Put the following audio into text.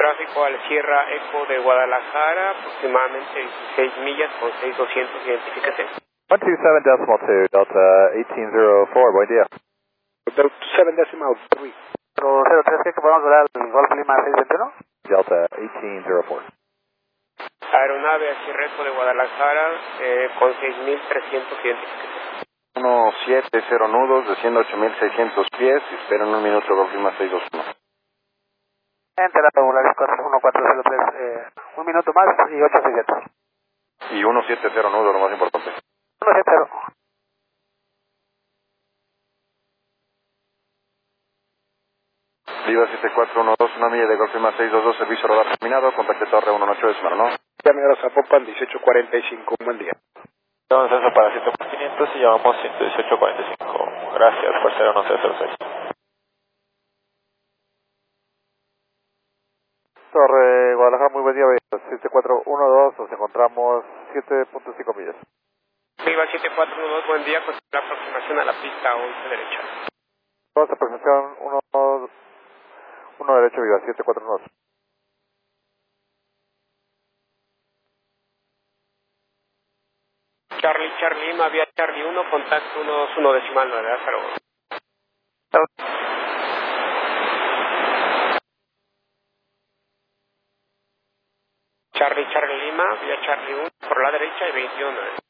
tráfico al Sierra Eco de Guadalajara, aproximadamente 16 millas con 6200, identifíquese. 127.2, Delta 1804, buen día. Delta 7.3. 003, que podemos volar al Golf Lima 621. Delta 1804. Aeronave al Sierra Eco de Guadalajara con 6300, identifíquese. 170 nudos, desciendo 8600 pies, espera en un minuto Golf Lima 621. Enter a Volaris 1403, un minuto más y 867. Y 170 nudos, lo más importante. 170. Viva 7412, una milla de Golf Lima 622, servicio radar terminado, contacte torre 118 ¿no? Llame a Zapopan 1845, un buen día. Entonces eso para 7500 y llamamos 11845. Gracias, por 01606. Torre Guadalajara, muy buen día, 7412, nos encontramos 7.5 millas. Viva 7412, buen día, con la aproximación a la pista 11 derecha. Vamos a aproximación 1 derecho, Viva 7412. Charlie Lima, vía Charlie 1, contacto 121 decimal 9, hasta luego. Charlie Lima, vía Charlie 1, por la derecha y 21.